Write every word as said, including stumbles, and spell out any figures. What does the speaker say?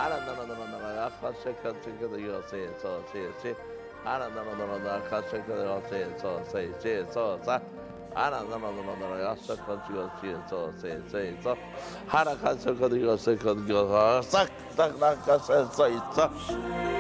하나 나나 나나 나나 아카세카 티케도 요세 소세세 하나 나나 나나 나나 아카세카 요세 소세세 소사 하나 나나 나나 나나 아카세카 요세 소세세 하나 카세카 요세 그 요사 싹싹 나카세 소이사